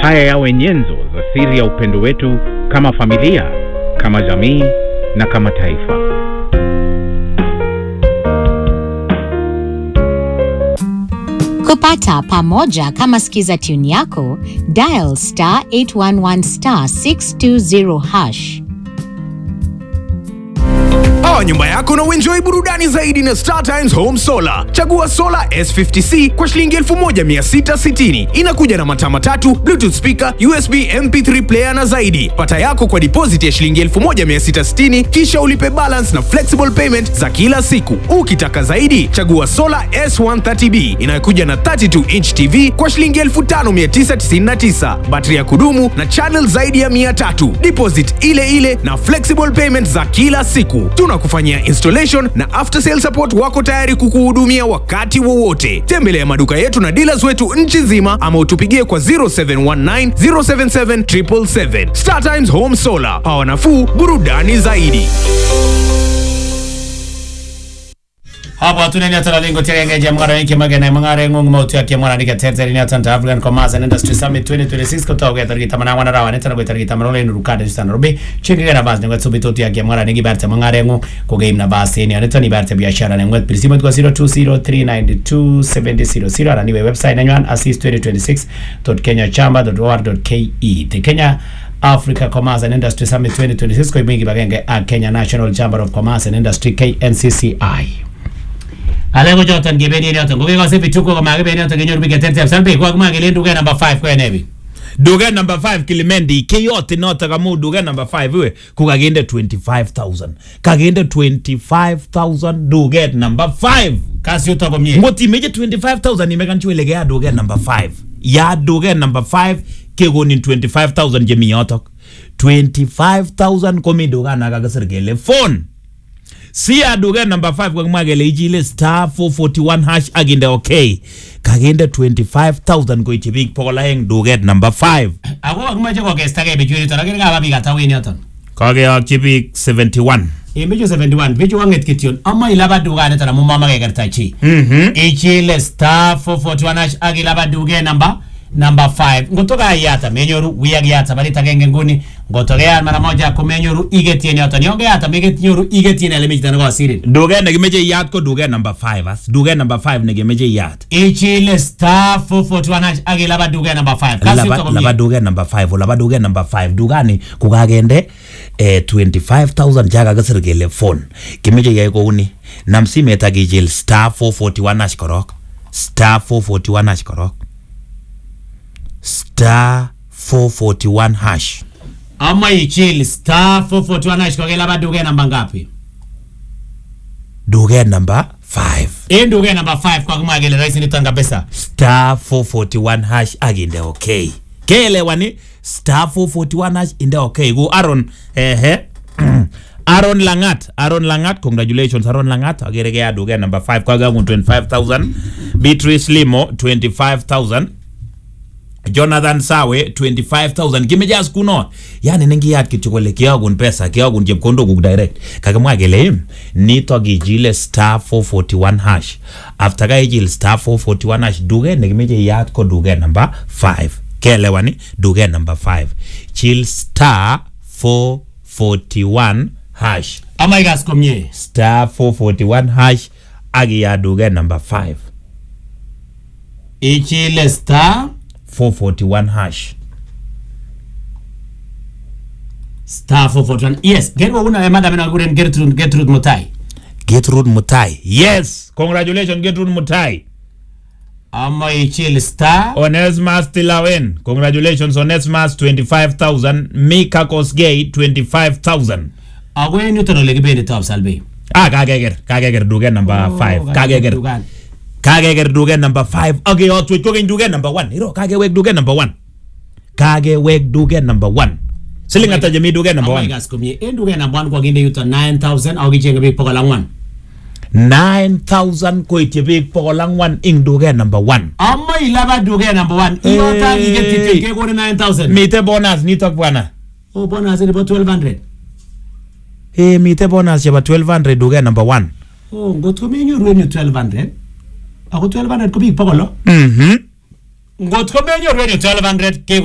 haya yawe nyenzo za siri ya upendo wetu kama familia, kama jamii na kama taifa. Kupata pamoja kama sikiza tune yako, dial *811 *620#. Nyumba yako na uenjoy burudani zaidi na Star Times Home Solar. Chagua Solar S50C kwa shilingi 1660. Inakuja na mataa matatu, Bluetooth speaker, USB MP3 player na zaidi. Pata yako kwa deposit ya shilingi 1660 kisha ulipe balance na flexible payment za kila siku. Ukitaka zaidi, chagua Solar S130B inayokuja na 32-inch TV kwa shilingi 5999. Battery ya kudumu na channel zaidi ya 300. Deposit ile na flexible payment za kila siku. Tunakufanyia installation na after sale support wako tayari kukuhudumia wakati wowote. Tembelea maduka yetu na dealers wetu nchi nzima ama utupigie kwa 0719 077 777. Star Times Home Solar. Power nafuu, burudani zaidi. Hapa tunenia talalingo tirengeje mngara yake magana mngara ngungu mautu yake mwana nika teteri ni Atlanta African Commerce and Industry Summit 2026 kutoka tariki tamana wana rawa neta tariki tamana ile rukade sana robe chinga na basi ngwa subito yake mngara nigi barte mngara ngungu ko game na basi ni aneta ni barte biashara na ngwa prisimo kwa 0203927000 na niwe website nanywan assist2026.kenyachamba.or.ke the Kenya Africa Commerce and Industry Summit 2026 ko ibingi bagenge a Kenya National Chamber of Commerce and Industry KNCCI. Alego jotan gibeni ni otan gobe gase bituko ko mage beni otan genyor bigete salbe ko mage le duga number 5 ko enebi duga number 5 Kilimendi keyote nota kama duga number 5 we kugagende 25000 kagende 25000 duga number 5 kasi utako mie ngoti meje 25000 nimekanchwelege ya duga number 5 ya duga number 5 kegoni 25000 jemi yotok 25000 komi duga na kagasirgele phone si aduga number 5 kwa magele ijile *441# aginde okay kagende 25000 ko ichibik pola heng duga number 5 ako akmaje ko gestage bijuri taragere ga babi gata weni aton kage achibik 71 mejo 71 bejo wanget kition amma ilaba duga ne tara mumma mage gartachi ichile *441# agilaba duga number 5 ngotoka yata menyoru wiyagi yata bali tagenge nguni ngotogea mara moja kumenyoru igetieni yata nionge yata megetinyoru igetieni elemijitana kwa siri duga negemeje yat ko duga number 5 as duga number 5 negemeje yat ichile *441# agilaba duga number 5 kasi laba duga number 5 laba duga number 5 dugani kugagende 25000 jaga gasirgele phone kimeje yai ko uni namsime tagijil *441# korok *441# korok *441# ama ichili *441# kwa kila baduge namba ngapi? Duge number 5. Duge number 5 kwa kumagele raisi ni tanga pesa. *441# aginde okay. Kele wani *441# inde okay. Go Aaron Aaron Langat, congratulations Aaron Langat. Agerege duge number 5 kwa gangu 25000. Beatrice Limo 25000. Jonathan Sawe 25000 kimejas kuno yani nengi yat kichukole kiagun pesa kiagun jepkondo ku direct kagamwagele nito gijile *441# after gijil *441# duge negimeje yat ko duge number 5 kelewani duge number 5 chill *441# ama igas komye *441# agi ya duge number 5 ichile *441# *441. Yes, gerwa una madam na guren Gertrude Mutai. Yes, congratulations Gertrude Mutai. Ama ichil Onesmas Tilawen, congratulations Onesmas 25000. Mika Kosgei 25000. Agwe Newton legibeni top salbe. Kageger duge number 5. Kageger duge number 5. Okay, otwe kogen duge number 1. Hiro kagewek duge number 1. Kagewek duge number 1. Silinga tajami duge number 1. Amigas kumye duge number 1 kwa ginde yuto 9000 au gichenga big pokolang 1. 9000 ko itibik pokolang 1 ing duge number 1. Amma ilaba duge number 1. Iyo tagi getiti ke kone 9000. Mite bonus nitok bwana. Oh bonus ni ba 1200. Mite bonus ya ba 1200 duge number 1. Oh ngoto menyo rueni 1200. Ako 1200 ko big pokolo. Ngotko menyo rueni 1200 ke